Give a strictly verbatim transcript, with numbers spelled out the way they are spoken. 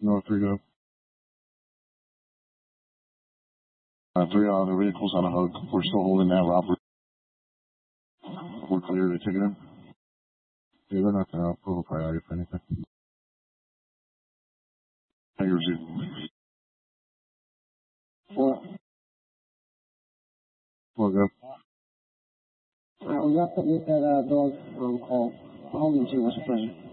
North three go. Uh, three other vehicles on a hook. We're still holding that robbery. We're clear to take it in. Yeah, they're not going to pull a priority for anything. Thank you, Receive. Four. Four go. Alright, we got to get that uh, dog on call. Holding two was present.